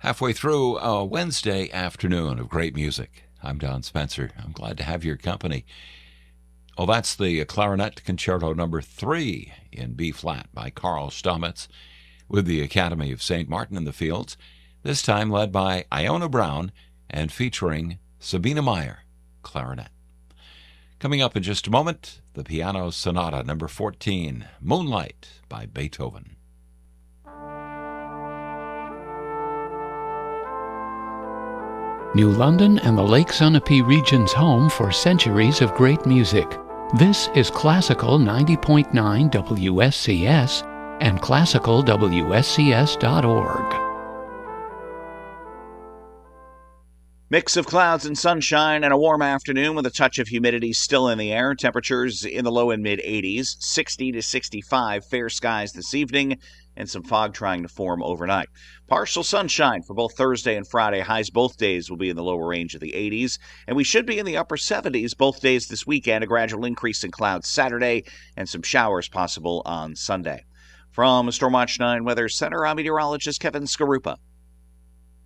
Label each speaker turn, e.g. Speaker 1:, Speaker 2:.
Speaker 1: Halfway through a Wednesday afternoon of great music. I'm Don Spencer. I'm glad to have your company. Oh, that's the Clarinet Concerto number 3 in B-flat by Carl Stamitz with the Academy of St. Martin in the Fields, this time led by Iona Brown and featuring Sabina Meyer, clarinet. Coming up in just a moment, the Piano Sonata number 14, Moonlight by Beethoven.
Speaker 2: New London and the Lake Sunapee region's home for centuries of great music. This is Classical 90.9 WSCS and classicalwscs.org.
Speaker 3: Mix of clouds and sunshine and a warm afternoon with a touch of humidity still in the air. Temperatures in the low and mid-80s, 60 to 65, fair skies this evening, and some fog trying to form overnight. Partial sunshine for both Thursday and Friday. Highs both days will be in the lower range of the 80s, and we should be in the upper 70s both days this weekend. A gradual increase in clouds Saturday and some showers possible on Sunday. From Stormwatch 9 Weather Center, I'm meteorologist Kevin Skarupa.